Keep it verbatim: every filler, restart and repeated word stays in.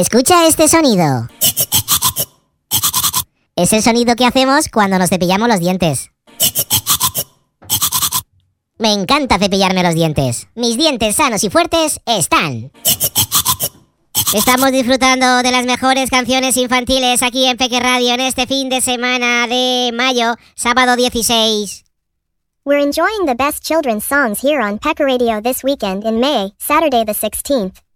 Escucha este sonido. Es el sonido que hacemos cuando nos cepillamos los dientes. Me encanta cepillarme los dientes. Mis dientes sanos y fuertes están. Estamos disfrutando de las mejores canciones infantiles aquí en Peque Radio en este fin de semana de mayo, sábado dieciséis. We're enjoying the best children's songs here on Pecker Radio this weekend in May, Saturday the sixteenth.